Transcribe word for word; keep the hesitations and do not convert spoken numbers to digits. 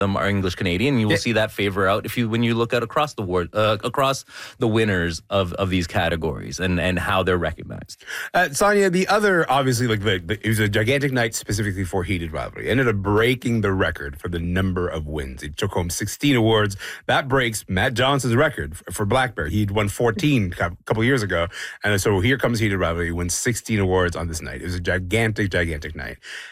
them are English Canadian. You will Yeah. see that favor out if you when you look at across the word uh, across the winners of, of these categories and, and how they're recognized. Uh, Sonia, the other, obviously, like the, the, it was a gigantic night specifically for Heated Rivalry. It ended up breaking the record for the number of wins. It took home sixteen awards. That breaks Matt Johnson's record for, for Black Bear. He'd won fourteen a couple years ago. And so here comes Heated Rivalry. He wins sixteen awards on this night. It was a gigantic, gigantic night.